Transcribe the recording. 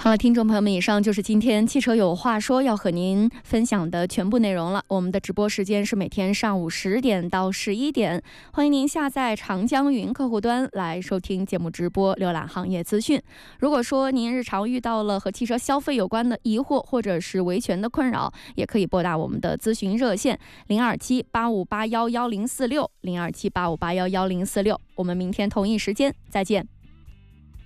好了，听众朋友们，以上就是今天汽车有话说要和您分享的全部内容了。我们的直播时间是每天上午10点到11点，欢迎您下载长江云客户端来收听节目直播，浏览行业资讯。如果说您日常遇到了和汽车消费有关的疑惑或者是维权的困扰，也可以拨打我们的咨询热线02785811046，02785811046。我们明天同一时间再见。